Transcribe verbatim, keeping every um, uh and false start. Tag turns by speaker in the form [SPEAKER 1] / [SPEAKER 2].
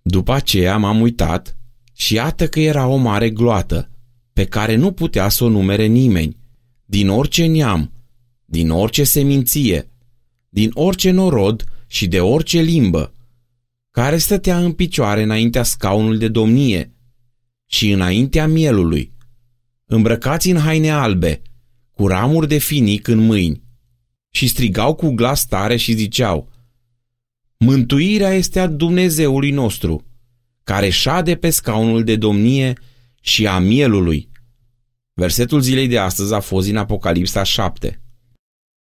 [SPEAKER 1] După aceea m-am uitat și iată că era o mare gloată, pe care nu putea să o numere nimeni, din orice neam, din orice seminție, din orice norod și de orice limbă, care stătea în picioare înaintea scaunului de domnie și înaintea mielului, îmbrăcați în haine albe, cu ramuri de finic în mâini, și strigau cu glas tare și ziceau: Mântuirea este a Dumnezeului nostru, care șade pe scaunul de domnie și a mielului. Versetul zilei de astăzi a fost din Apocalipsa șapte.